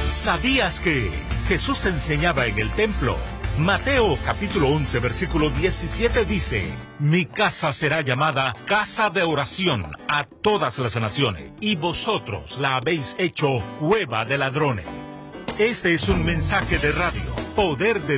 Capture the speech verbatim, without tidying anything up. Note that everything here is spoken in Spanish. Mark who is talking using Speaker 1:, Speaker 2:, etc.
Speaker 1: ¿Sabías que Jesús enseñaba en el templo? Mateo capítulo once versículo diecisiete dice: mi casa será llamada casa de oración a todas las naciones, y vosotros la habéis hecho cueva de ladrones. Este es un mensaje de radio, Poder de